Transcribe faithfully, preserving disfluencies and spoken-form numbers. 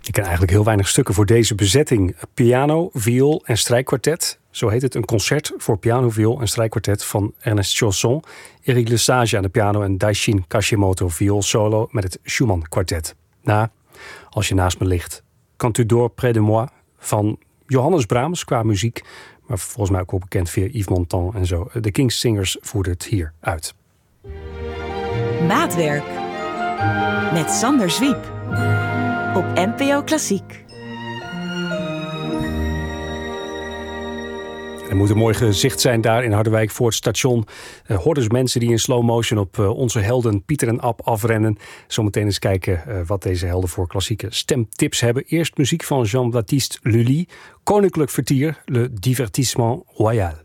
Ik ken eigenlijk heel weinig stukken voor deze bezetting. Piano, viool en strijkkwartet. Zo heet het, een concert voor piano, viool en strijkkwartet van Ernest Chausson. Eric Lesage aan de piano en Daishin Kashimoto viool solo met het Schumann kwartet. Na, als je naast me ligt, Quand tu dors près de moi van Johannes Brahms qua muziek. Maar volgens mij ook wel bekend via Yves Montand en zo. De King's Singers voerden het hier uit. Maatwerk met Sander Zwiep op N P O Klassiek. Er moet een mooi gezicht zijn daar in Harderwijk voor het station. Uh, hordes mensen die in slow motion op uh, onze helden Pieter en Ab afrennen. Zometeen eens kijken uh, wat deze helden voor klassieke stemtips hebben. Eerst muziek van Jean-Baptiste Lully. Koninklijk Vertier, Le Divertissement Royal.